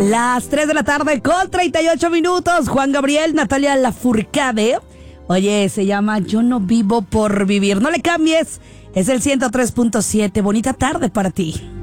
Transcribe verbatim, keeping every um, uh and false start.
Las tres de la tarde con treinta y ocho minutos. Juan Gabriel, Natalia Lafourcade. Oye, se llama Yo no vivo por vivir. No le cambies. Es el ciento tres punto siete. Bonita tarde para ti.